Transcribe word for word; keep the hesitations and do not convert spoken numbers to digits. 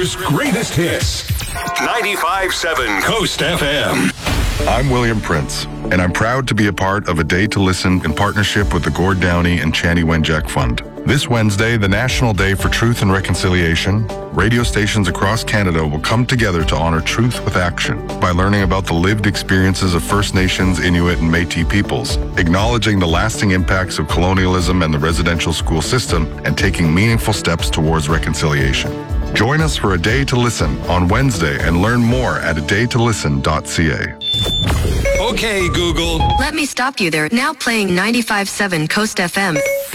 Vancouver's greatest hits. ninety-five point seven Coast F M. I'm William Prince, and I'm proud to be a part of A Day to Listen in partnership with the Gord Downey and Chani Wenjack Fund. This Wednesday, the National Day for Truth and Reconciliation, radio stations across Canada will come together to honor truth with action by learning about the lived experiences of First Nations, Inuit, and Métis peoples, acknowledging the lasting impacts of colonialism and the residential school system, and taking meaningful steps towards reconciliation. Join us for A Day to Listen on Wednesday and learn more at a day to listen dot c a. Okay, Google. Let me stop you there. Now playing ninety-five point seven Coast F M.